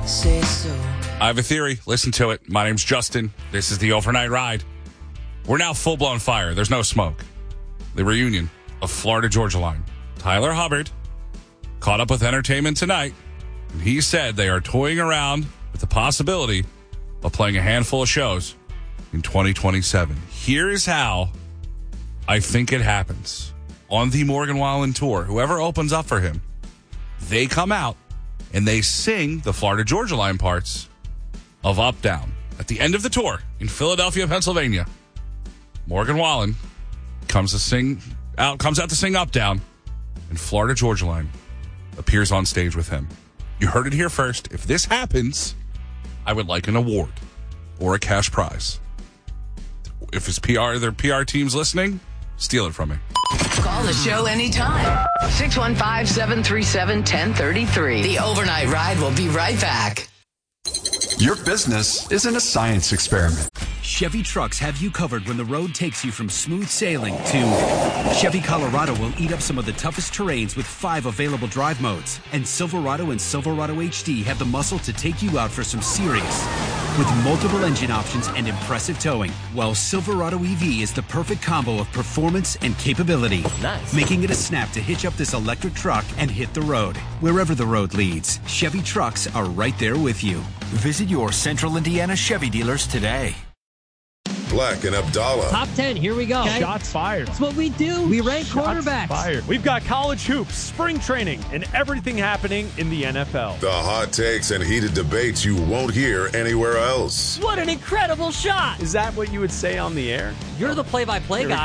say so. I have a theory. Listen to it. My name's Justin. This is the Overnight Ride. We're now full-blown fire. There's no smoke. The reunion of Florida Georgia Line. Tyler Hubbard caught up with Entertainment Tonight, and he said they are toying around with the possibility of playing a handful of shows in 2027. Here's how I think it happens. On the Morgan Wallen tour, whoever opens up for him, they come out and they sing the Florida Georgia Line parts of Up Down. At the end of the tour in Philadelphia, Pennsylvania, Morgan Wallen comes out to sing Up Down, and Florida Georgia Line appears on stage with him. You heard it here first. If this happens, I would like an award or a cash prize. If their PR team's listening, steal it from me. Call the show anytime. 615-737-1033. The Overnight Ride will be right back. Your business isn't a science experiment. Chevy trucks have you covered when the road takes you from smooth sailing to Chevy Colorado will eat up some of the toughest terrains with 5 available drive modes. And Silverado and Silverado HD have the muscle to take you out for some serious with multiple engine options and impressive towing. While Silverado EV is the perfect combo of performance and capability. Nice. Making it a snap to hitch up this electric truck and hit the road. Wherever the road leads, Chevy trucks are right there with you. Visit your Central Indiana Chevy dealers today. Black and Abdallah. Top 10, here we go. Okay. Shots fired. That's what we do. We rank quarterbacks. Fired. We've got college hoops, spring training, and everything happening in the NFL. The hot takes and heated debates you won't hear anywhere else. What an incredible shot. Is that what you would say on the air? You're the play-by-play guy.